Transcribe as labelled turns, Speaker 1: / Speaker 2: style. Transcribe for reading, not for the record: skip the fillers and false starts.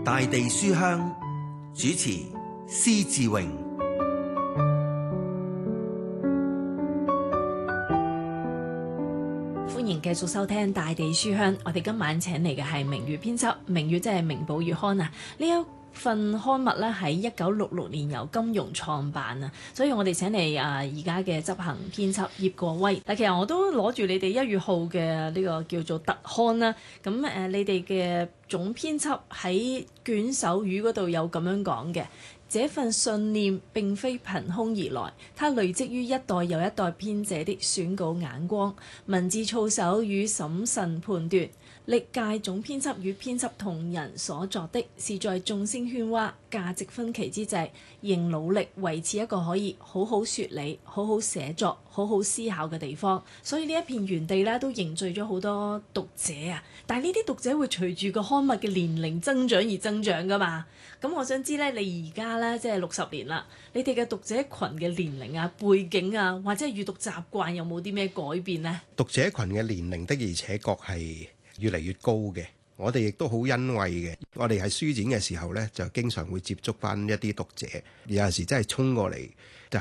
Speaker 1: 大地書香主持施志榮。
Speaker 2: 歡迎繼續收聽大地書香。我哋今晚請嚟嘅係明月編輯，明月即係明報月刊啊。呢一份刊物咧喺1966年由金庸創辦啊，所以我哋請嚟而家嘅執行編輯葉國威。但其實我都攞住你哋1月號嘅呢個叫做特刊啦。咁你哋嘅總編輯喺卷首語嗰度有咁樣講嘅。這份信念並非憑空而來，它累積於一代又一代編者的選稿眼光、文字操守與審慎判斷。歷屆總編輯與編輯同仁所作的，是在眾聲喧嘩、價值分歧之際，仍努力維持一個可以好好說理、好好寫作、好好思考嘅地方。所以呢一片園地咧，都凝聚咗好多讀者啊！但係呢啲讀者會隨住個刊物嘅年齡增長而增長㗎嘛。咁我想知咧，你而家咧即係60年啦，你哋嘅讀者群嘅年齡啊、背景啊，或者係閱讀習慣有冇啲咩改變呢？
Speaker 3: 讀者群嘅年齡的而且確係越嚟越高嘅，我哋亦都好欣慰嘅。我哋喺書展嘅時候呢，就經常會接觸翻一啲讀者，有陣時真係衝過嚟，就